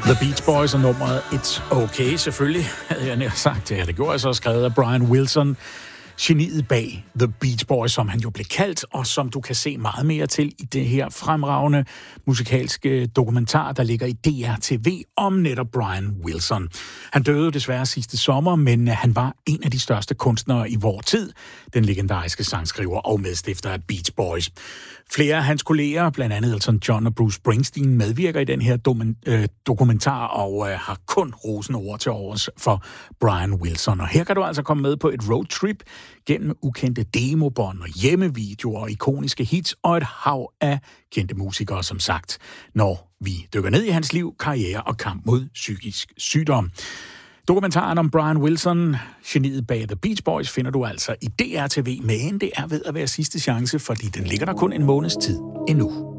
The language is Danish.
The Beach Boys og nummeret It's Okay, selvfølgelig, havde jeg nær sagt. Ja, det gjorde jeg så, skrevet af Brian Wilson, geniet bag The Beach Boys, som han jo blev kaldt, og som du kan se meget mere til i det her fremragende musikalske dokumentar, der ligger i DR-TV om netop Brian Wilson. Han døde desværre sidste sommer, men han var en af de største kunstnere i vor tid, den legendariske sangskriver og medstifter af Beach Boys. Flere af hans kolleger, blandt andet Elton John og Bruce Springsteen, medvirker i den her dokumentar og har kun rosende ord til overs for Brian Wilson. Og her kan du altså komme med på et roadtrip gennem ukendte demobånd og hjemmevideoer og ikoniske hits og et hav af kendte musikere, som sagt, når vi dykker ned i hans liv, karriere og kamp mod psykisk sygdom. Dokumentaren om Brian Wilson, geniet bag The Beach Boys, finder du altså i DR-TV, men det er ved at være sidste chance, fordi den ligger der kun en måneds tid endnu.